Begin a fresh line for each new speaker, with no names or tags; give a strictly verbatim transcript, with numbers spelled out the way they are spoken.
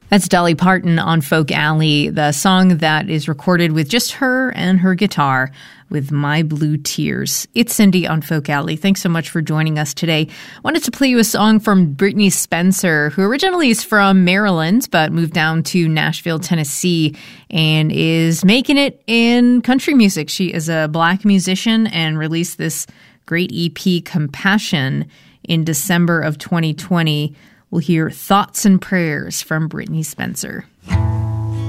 That's Dolly Parton on Folk Alley, the song that is recorded with just her and her guitar with My Blue Tears. It's Cindy on Folk Alley. Thanks so much for joining us today. Wanted to play you a song from Brittney Spencer, who originally is from Maryland, but moved down to Nashville, Tennessee, and is making it in country music. She is a Black musician and released this great E P, Compassion, in December of twenty twenty. We'll hear Thoughts and Prayers from Brittney Spencer.